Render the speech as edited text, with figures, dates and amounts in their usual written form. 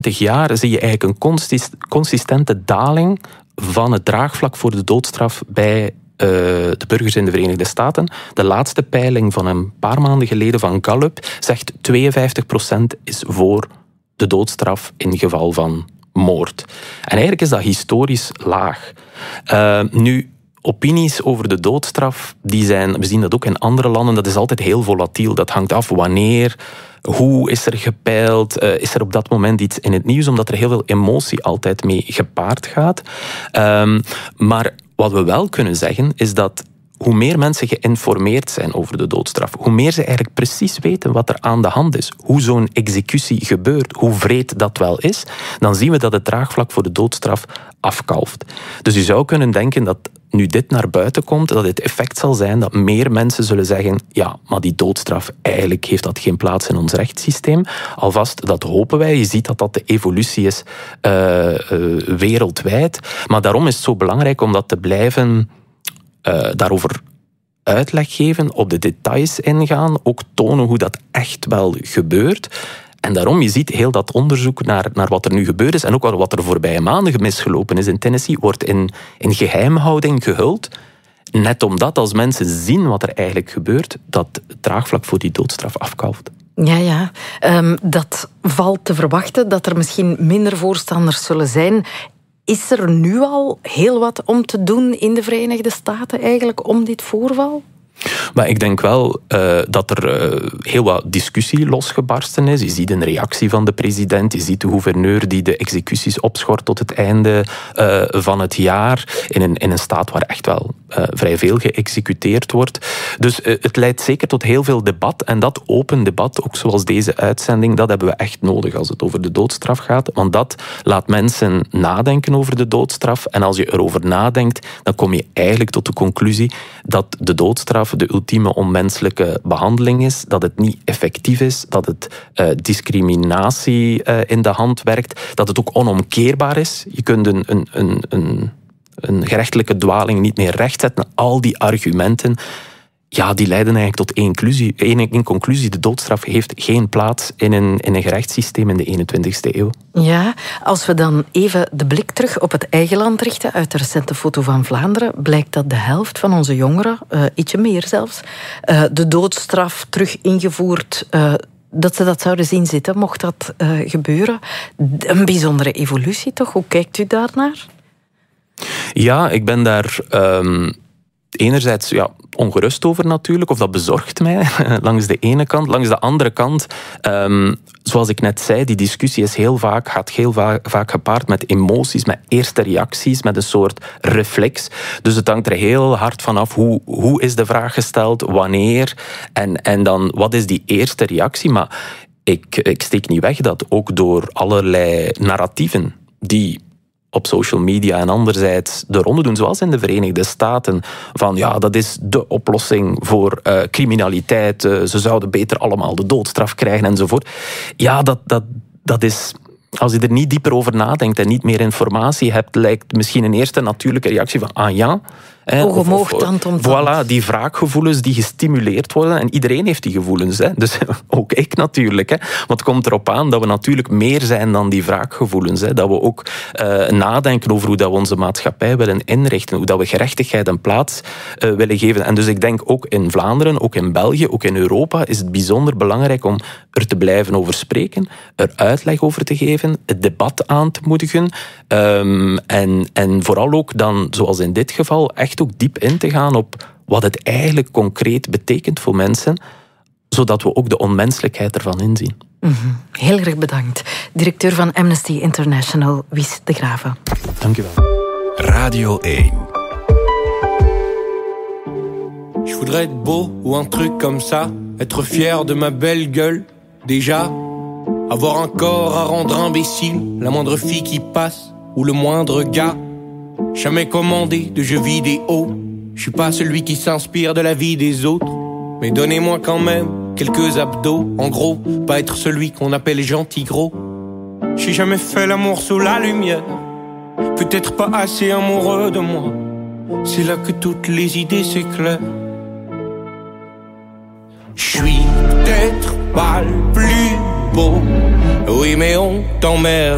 20 jaar zie je eigenlijk een consistente daling van het draagvlak voor de doodstraf bij de burgers in de Verenigde Staten. De laatste peiling van een paar maanden geleden van Gallup zegt 52% is voor de doodstraf in geval van moord. En eigenlijk is dat historisch laag. Nu, opinies over de doodstraf, we zien dat ook in andere landen, dat is altijd heel volatiel. Dat hangt af wanneer, hoe is er gepeild, is er op dat moment iets in het nieuws, omdat er heel veel emotie altijd mee gepaard gaat. Maar wat we wel kunnen zeggen, is dat hoe meer mensen geïnformeerd zijn over de doodstraf, hoe meer ze eigenlijk precies weten wat er aan de hand is, hoe zo'n executie gebeurt, hoe wreed dat wel is, dan zien we dat het draagvlak voor de doodstraf afkalft. Dus je zou kunnen denken dat nu dit naar buiten komt, dat het effect zal zijn dat meer mensen zullen zeggen, ja, maar die doodstraf, eigenlijk heeft dat geen plaats in ons rechtssysteem. Alvast, dat hopen wij. Je ziet dat dat de evolutie is wereldwijd. Maar daarom is het zo belangrijk om dat te blijven daarover uitleg geven, op de details ingaan, ook tonen hoe dat echt wel gebeurt. En daarom, je ziet heel dat onderzoek naar wat er nu gebeurd is en ook wat er voorbije maanden misgelopen is in Tennessee, wordt in geheimhouding gehuld. Net omdat als mensen zien wat er eigenlijk gebeurt, dat het draagvlak voor die doodstraf afkalft. Ja. Dat valt te verwachten, dat er misschien minder voorstanders zullen zijn. Is er nu al heel wat om te doen in de Verenigde Staten eigenlijk om dit voorval? Maar ik denk wel dat er heel wat discussie losgebarsten is. Je ziet een reactie van de president, je ziet de gouverneur die de executies opschort tot het einde van het jaar, in een staat waar echt wel vrij veel geëxecuteerd wordt. Dus het leidt zeker tot heel veel debat, en dat open debat, ook zoals deze uitzending, dat hebben we echt nodig als het over de doodstraf gaat, want dat laat mensen nadenken over de doodstraf, en als je erover nadenkt, dan kom je eigenlijk tot de conclusie dat de doodstraf de ultieme onmenselijke behandeling is, dat het niet effectief is, dat het discriminatie in de hand werkt, dat het ook onomkeerbaar is. Je kunt een gerechtelijke dwaling niet meer rechtzetten. Al die argumenten, ja, die leiden eigenlijk tot één conclusie. De doodstraf heeft geen plaats in een gerechtssysteem in de 21ste eeuw. Ja, als we dan even de blik terug op het eigen land richten, uit de recente foto van Vlaanderen, blijkt dat de helft van onze jongeren, ietsje meer zelfs, de doodstraf terug ingevoerd, dat ze dat zouden zien zitten, mocht dat gebeuren. Een bijzondere evolutie toch? Hoe kijkt u daarnaar? Ja, ik ben daar enerzijds ongerust over natuurlijk, of dat bezorgt mij langs de ene kant. Langs de andere kant, zoals ik net zei, die discussie gaat heel vaak gepaard met emoties, met eerste reacties, met een soort reflex. Dus het hangt er heel hard vanaf hoe is de vraag gesteld, wanneer, en dan wat is die eerste reactie. Maar ik steek niet weg dat ook door allerlei narratieven die op social media en anderzijds de ronde doen, zoals in de Verenigde Staten, van ja, dat is de oplossing voor criminaliteit, ze zouden beter allemaal de doodstraf krijgen enzovoort. Ja, dat is, als je er niet dieper over nadenkt en niet meer informatie hebt, lijkt misschien een eerste natuurlijke reactie van ja. Oog om oog, tand om tand. Voilà, die wraakgevoelens die gestimuleerd worden. En iedereen heeft die gevoelens. Dus ook ik natuurlijk. Maar het komt erop aan dat we natuurlijk meer zijn dan die wraakgevoelens. Dat we ook nadenken over hoe dat we onze maatschappij willen inrichten. Hoe dat we gerechtigheid een plaats willen geven. En dus ik denk ook in Vlaanderen, ook in België, ook in Europa is het bijzonder belangrijk om er te blijven over spreken. Er uitleg over te geven. Het debat aan te moedigen. En vooral ook dan, zoals in dit geval, echt ook diep in te gaan op wat het eigenlijk concreet betekent voor mensen, zodat we ook de onmenselijkheid ervan inzien. Mm-hmm. Heel erg bedankt. Directeur van Amnesty International, Wies de Grave. Dank u wel. Radio 1. Je voudrais être beau ou un truc comme ça, être fier de ma belle gueule, déjà, avoir un corps à rendre imbécile, la moindre fille qui passe ou le moindre gars. Jamais commandé de jeux vidéo, je suis pas celui qui s'inspire de la vie des autres, mais donnez-moi quand même quelques abdos. En gros, pas être celui qu'on appelle gentil gros. J'ai jamais fait l'amour sous la lumière, peut-être pas assez amoureux de moi. C'est là que toutes les idées s'éclairent. Je suis peut-être pas le plus beau, oui mais on t'emmerde.